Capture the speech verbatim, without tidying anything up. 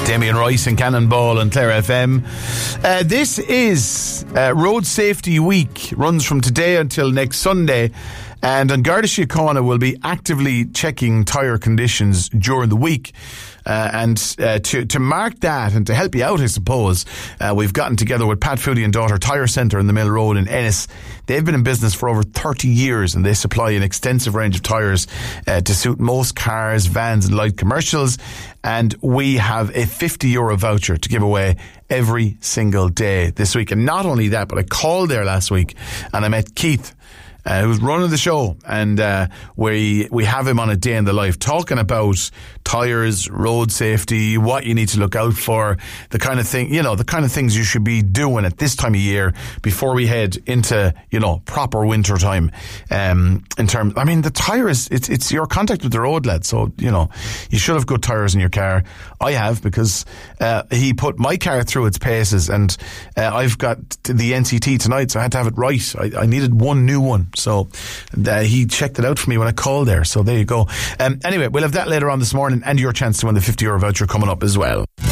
Damien Rice and Cannonball and Clare F M. Uh, this is uh, Road Safety Week. Runs from today until next Sunday. And An Garda Síochána will be actively checking tyre conditions during the week. Uh, and uh, to, to mark that and to help you out, I suppose, uh, we've gotten together with Pat Foodie and Daughter Tyre Centre in the Mill Road in Ennis. They've been in business for over thirty years and they supply an extensive range of tyres uh, to suit most cars, vans and light commercials. And we have a fifty euro voucher to give away every single day this week. And not only that, but I called there last week and I met Keith, Uh, who's running the show, and uh, we we have him on a day in the life talking about tyres, road safety, what you need to look out for, the kind of thing, you know, the kind of things you should be doing at this time of year before we head into, you know, proper winter time. Um, in terms, I mean, the tyres, it's it's your contact with the road, lad. So you know, you should have good tyres in your car. I have, because uh, he put my car through its paces, and uh, I've got the N C T tonight, so I had to have it right. I, I needed one new one. So uh, he checked it out for me when I called there. So there you go. Um, anyway, we'll have that later on this morning and your chance to win the fifty euro voucher coming up as well.